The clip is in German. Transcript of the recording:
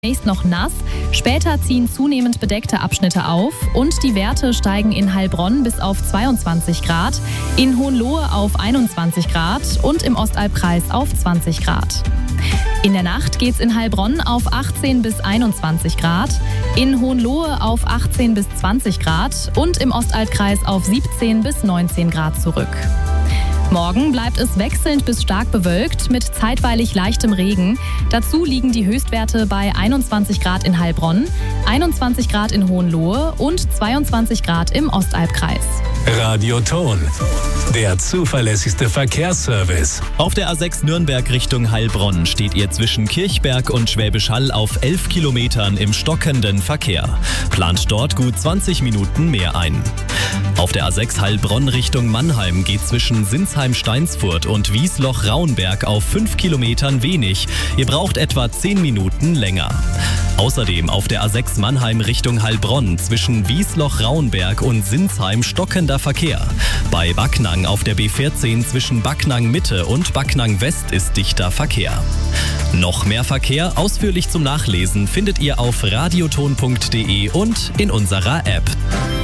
Zunächst noch nass, später ziehen zunehmend bedeckte Abschnitte auf und die Werte steigen in Heilbronn bis auf 22 Grad, in Hohenlohe auf 21 Grad und im Ostalbkreis auf 20 Grad. In der Nacht geht's in Heilbronn auf 18 bis 21 Grad, in Hohenlohe auf 18 bis 20 Grad und im Ostalbkreis auf 17 bis 19 Grad zurück. Morgen bleibt es wechselnd bis stark bewölkt mit zeitweilig leichtem Regen. Dazu liegen die Höchstwerte bei 21 Grad in Heilbronn, 21 Grad in Hohenlohe und 22 Grad im Ostalbkreis. Radioton, der zuverlässigste Verkehrsservice. Auf der A6 Nürnberg Richtung Heilbronn steht ihr zwischen Kirchberg und Schwäbisch Hall auf 11 Kilometern im stockenden Verkehr. Plant dort gut 20 Minuten mehr ein. Auf der A6 Heilbronn Richtung Mannheim geht zwischen Sinsheim-Steinsfurt und Wiesloch-Rauenberg auf 5 Kilometern wenig. Ihr braucht etwa 10 Minuten länger. Außerdem auf der A6 Mannheim Richtung Heilbronn zwischen Wiesloch-Rauenberg und Sinsheim stockender Verkehr. Bei Backnang auf der B14 zwischen Backnang Mitte und Backnang West ist dichter Verkehr. Noch mehr Verkehr ausführlich zum Nachlesen findet ihr auf radioton.de und in unserer App.